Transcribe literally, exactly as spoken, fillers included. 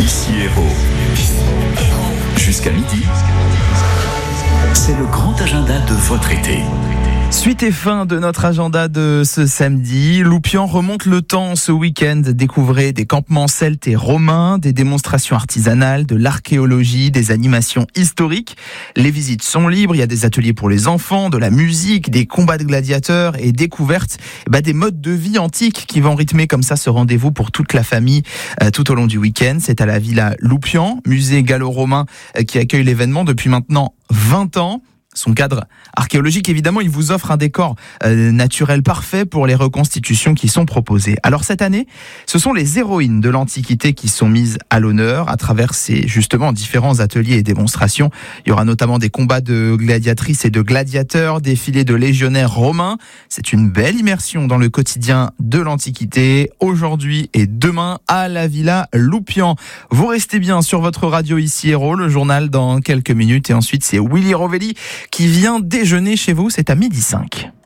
Ici Héros. Jusqu'à midi, c'est le grand agenda de votre été. Suite et fin de notre agenda de ce samedi. Loupian remonte le temps ce week-end. Découvrez des campements celtes et romains, des démonstrations artisanales, de l'archéologie, des animations historiques. Les visites sont libres. Il y a des ateliers pour les enfants, de la musique, des combats de gladiateurs et découvertes bah, des modes de vie antiques qui vont rythmer comme ça ce rendez-vous pour toute la famille euh, tout au long du week-end. C'est à la Villa Loupian, musée gallo-romain euh, qui accueille l'événement depuis maintenant vingt ans. Son cadre archéologique, évidemment, il vous offre un décor euh, naturel parfait pour les reconstitutions qui sont proposées. Alors cette année, ce sont les héroïnes de l'Antiquité qui sont mises à l'honneur à travers ces, justement, différents ateliers et démonstrations. Il y aura notamment des combats de gladiatrices et de gladiateurs, défilés de légionnaires romains. C'est une belle immersion dans le quotidien de l'Antiquité, aujourd'hui et demain à la Villa Loupian. Vous restez bien sur votre radio Ici Héros, le journal dans quelques minutes. Et ensuite, c'est Willy Rovelli qui vient déjeuner chez vous, c'est à midi cinq.